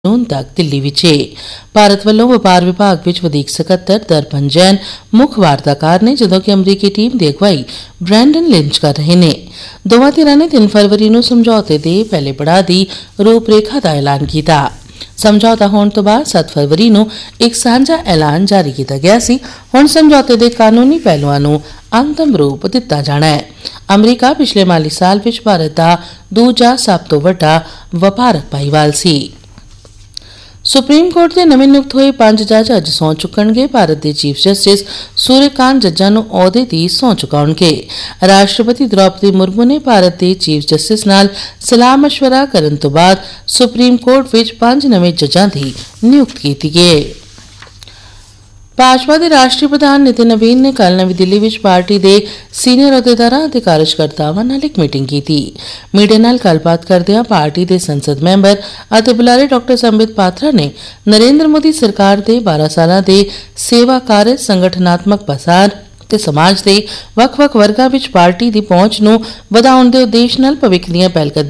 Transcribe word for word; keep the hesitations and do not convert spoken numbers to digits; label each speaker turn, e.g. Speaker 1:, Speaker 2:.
Speaker 1: ਹੁਣ तक दिल्ली विच है। भारत वालों व्यापार विभाग विच वधीक सकत्तर दरपन जैन मुख वार्ताकार ने, जदों कि अमरीकी टीम की अगवाई ब्रैंडन लिंच कर रहे हैं। दोवां धिरां ने तीन फरवरी नूं समझौते के पहले पड़ाव की रूपरेखा का ऐलान किया। समझौता होने तो बाद सत्त फरवरी नूं एक सांझा ऐलान जारी किया गया सी। हुण समझौते के कानूनी पहलुआं नूं अंतिम रूप दिता जाना है। अमरीका पिछले माली साल विच भारत का दूजा सब तो वड्डा वपारक भाईवाल सी। सुप्रीम कोर्ट के नवे नियुक्त हुए पांच जज अज सौं चुकणगे। भारत के चीफ जस्टिस सूर्यकांत जज्जां नूं अहुदे दी सौं चुकाउणगे। राष्ट्रपति द्रौपदी मुर्मू ने भारत के चीफ जस्टिस नाल सलाह मशवरा करन तो बाद सुप्रीम कोर्ट विच पांच नवे जज्जां दी नियुक्त कीती है। भाजपा के राष्ट्रीय प्रधान नितिन नवीन ने कल नवी दिल्ली विच पार्टी के सीनियर अहुदेदारां ते कार्यकर्तावां नाल एक मीटिंग की। मीडिया नाल गलबात करदिआं पार्टी के संसद मैंबर अते बुलारे डॉक्टर संबित पात्रा ने नरेंद्र मोदी सरकार के बारह सालां दे सेवा कार्य, संगठनात्मक पसार ते समाज के वख-वख वर्गां विच पार्टी की पहुंच नूं वधाउण दे उद्देश नाल भविख दीआं पहलकदमियां